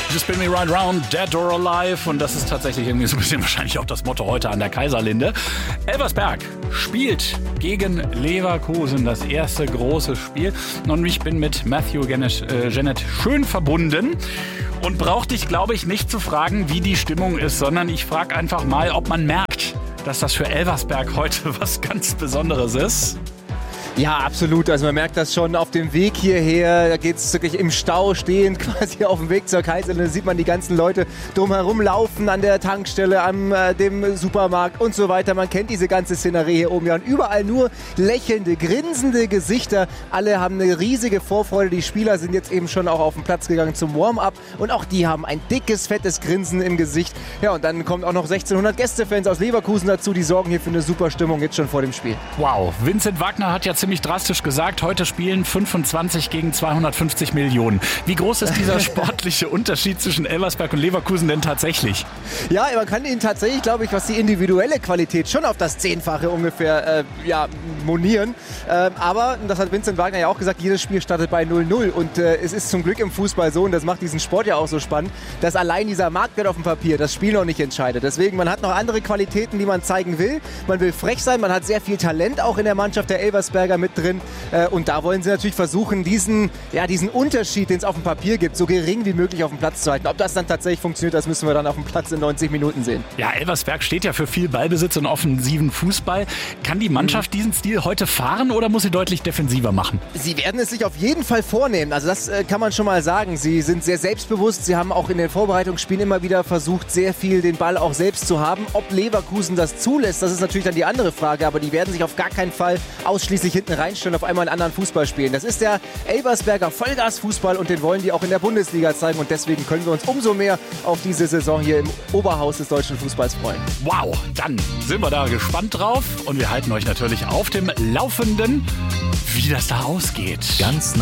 You spin me right round, dead or alive. Und das ist tatsächlich irgendwie so ein bisschen wahrscheinlich auch das Motto heute an der Kaiserlinde. Elversberg spielt gegen Leverkusen, das erste große Spiel. Und ich bin mit Matthew Jeanette schön verbunden. Und braucht dich, glaube ich, nicht zu fragen, wie die Stimmung ist, sondern ich frage einfach mal, ob man merkt, dass das für Elversberg heute was ganz Besonderes ist. Ja, absolut. Also man merkt das schon auf dem Weg hierher. Da geht es wirklich im Stau stehen, quasi auf dem Weg zur Kaiserlinde. Da sieht man die ganzen Leute drumherum laufen an der Tankstelle, an dem Supermarkt und so weiter. Man kennt diese ganze Szenerie hier oben. Ja, und überall nur lächelnde, grinsende Gesichter. Alle haben eine riesige Vorfreude. Die Spieler sind jetzt eben schon auch auf den Platz gegangen zum Warm-up. Und auch die haben ein dickes, fettes Grinsen im Gesicht. Ja, und dann kommen auch noch 1600 Gästefans aus Leverkusen dazu. Die sorgen hier für eine super Stimmung jetzt schon vor dem Spiel. Wow, Vincent Wagner hat ja ziemlich drastisch gesagt, heute spielen 25 gegen 250 Millionen. Wie groß ist dieser sportliche Unterschied zwischen Elversberg und Leverkusen denn tatsächlich? Ja, man kann ihn tatsächlich, glaube ich, was die individuelle Qualität schon auf das 10-fache ungefähr monieren. Aber, das hat Vincent Wagner ja auch gesagt, jedes Spiel startet bei 0-0. Und es ist zum Glück im Fußball so, und das macht diesen Sport ja auch so spannend, dass allein dieser Marktwert auf dem Papier das Spiel noch nicht entscheidet. Deswegen, man hat noch andere Qualitäten, die man zeigen will. Man will frech sein, man hat sehr viel Talent auch in der Mannschaft der Elversberger mit drin. Und da wollen sie natürlich versuchen, diesen Unterschied, den es auf dem Papier gibt, so gering wie möglich auf dem Platz zu halten. Ob das dann tatsächlich funktioniert, das müssen wir dann auf dem Platz in 90 Minuten sehen. Ja, Elversberg steht ja für viel Ballbesitz und offensiven Fußball. Kann die Mannschaft diesen Stil heute fahren oder muss sie deutlich defensiver machen? Sie werden es sich auf jeden Fall vornehmen. Also das kann man schon mal sagen. Sie sind sehr selbstbewusst. Sie haben auch in den Vorbereitungsspielen immer wieder versucht, sehr viel den Ball auch selbst zu haben. Ob Leverkusen das zulässt, das ist natürlich dann die andere Frage. Aber die werden sich auf gar keinen Fall ausschließlich hinten reinstellen, auf einmal einen anderen Fußball spielen. Das ist der Elversberger Vollgasfußball und den wollen die auch in der Bundesliga zeigen. Und deswegen können wir uns umso mehr auf diese Saison hier im Oberhaus des deutschen Fußballs freuen. Wow, dann sind wir da gespannt drauf und wir halten euch natürlich auf dem Laufenden, wie das da ausgeht. Ganz